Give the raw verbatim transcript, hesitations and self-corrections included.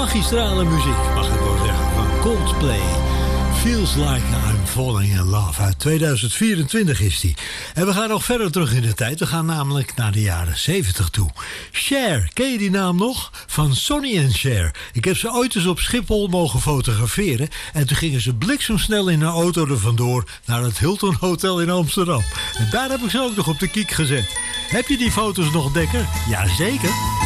magistrale muziek, mag ik wel zeggen, van Coldplay. Feels Like I'm Falling in Love. Uit tweeduizend vierentwintig is die. En we gaan nog verder terug in de tijd. We gaan namelijk naar de jaren zeventig toe. Cher, ken je die naam nog? Van Sonny en Cher. Ik heb ze ooit eens op Schiphol mogen fotograferen. En toen gingen ze bliksemsnel in een auto er vandoor naar het Hilton Hotel in Amsterdam. En daar heb ik ze ook nog op de kiek gezet. Heb je die foto's nog, Dekker? Jazeker.